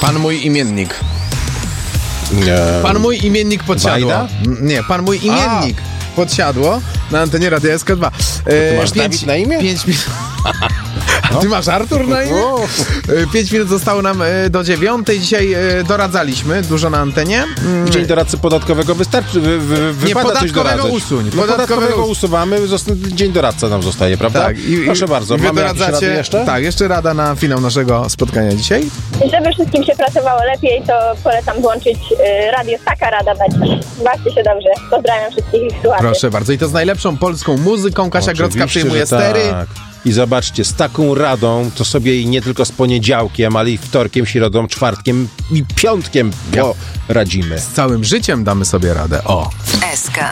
Pan mój imiennik. Pan mój imiennik podsiadło. Wajda? Nie, pan mój imiennik podsiadło na antenie Radia SK2. Ty masz Dawid na imię? 5 minut. A ty masz Artur na imię? 5 minut zostało nam do 9. Dzisiaj doradzaliśmy dużo na antenie. Dzień doradcy podatkowego wystarczy. Wypada coś doradzać. Usuń. Podatkowego usuwamy, dzień doradca nam zostaje, prawda? Tak. Proszę bardzo. Mamy jakieś rady jeszcze? Tak, jeszcze rada na finał naszego spotkania dzisiaj. Żeby wszystkim się pracowało lepiej, to polecam włączyć radio Taka Rada będzie. Bawcie się dobrze. Pozdrawiam wszystkich ich słuchaczy. Proszę bardzo. I to z najlepszą polską muzyką. Kasia Grodzka przyjmuje stery. Tak. I zobaczcie, z taką radą to sobie i nie tylko z poniedziałkiem, ale i wtorkiem, środą, czwartkiem i piątkiem poradzimy. Z całym życiem damy sobie radę. O! SK.